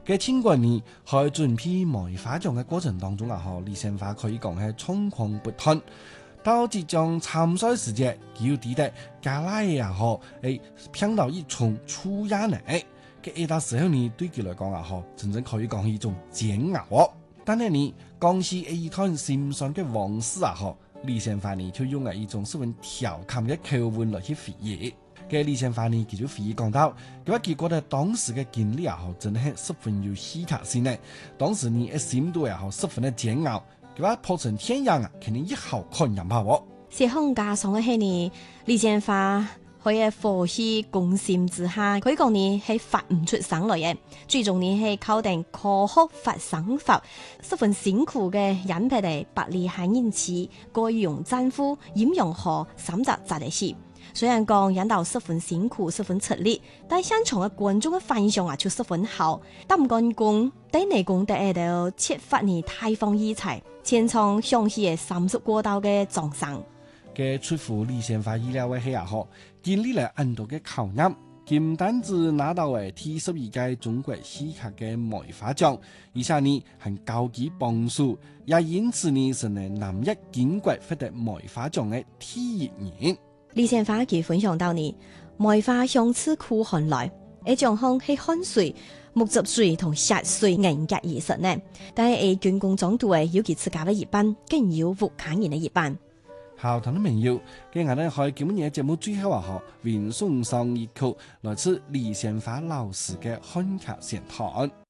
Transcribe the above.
嘅清官呢，在準備梅花獎嘅過程當中李先發可以講係狀況不斷。到即將參賽時節，佢要記得加拉拼到一衝出亞內，嘅到時候呢，對佢來講真正可以講係一種煎熬。但係呢，講起一段心酸嘅往事李先發呢就用了一種十分調侃嘅口吻來去回憶。嘅李先發呢，佢就回憶講到，佢話佢覺得當時嘅經歷真係十分有戲劇性呢。當時呢，心度十分的煎熬。佢話破成天樣肯定一好看人怕喎。 寫行加上嘅係呢，李先發喺火氣攻心之下，可以講呢係發唔出聲來嘅。最終呢係靠定科學發生法，十分辛苦嘅引培嚟百里海人次，該用戰斧掩用河三集集嚟時。雖然講引導十分辛苦，十分出力，但係現場嘅觀眾嘅反響就十分好。但唔敢講，對內功喺度設法呢大放異彩，前場響起嘅30過道嘅掌聲。 嘅出乎李先發意料嘅係經歷了很多嘅考驗，佢唔單止拿到第12屆中國戲劇嘅梅花獎，而且呢係高級榜首，也因此呢成為南一建國獲得梅花獎嘅第一人。 李先發佢分享到呢，梅花向此苦寒來，一種項係汗水、木汁水同血水凝結而成呢。但係軍功長度有佢自家嘅一半，更有吳慷仁嘅一半。 好，聽眾朋友，今日呢喺今日節目最後為送上一曲來自李先發老師嘅漢劇選段。